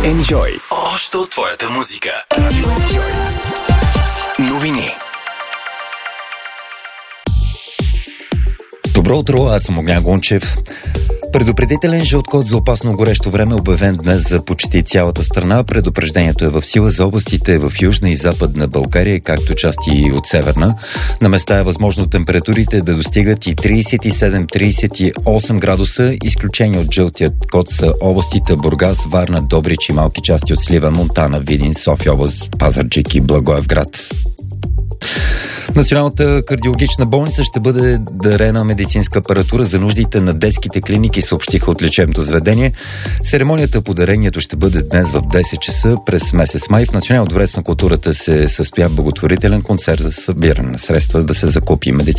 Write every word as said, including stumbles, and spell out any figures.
Enjoy. Още от твоята музика. Радио Enjoy. Новини. Добро утро, аз съм Огнян Гунчев. Предупредителен жълт код за опасно горещо време обявен днес за почти цялата страна. Предупреждението е в сила за областите в Южна и Западна България, както части от Северна. На места е възможно температурите да достигат и трийсет и седем - трийсет и осем градуса. Изключение от жълтият код са областите Бургас, Варна, Добрич и малки части от Сливен, Монтана, Видин, София област, Пазарджик и Благоевград. Националната кардиологична болница ще бъде дарена медицинска апаратура за нуждите на детските клиники, съобщиха от лечебното заведение. Церемонията по дарението ще бъде днес в десет часа през месец май. В Националния дворец на културата се състоя благотворителен концерт за събиране на средства да се закупи медицинска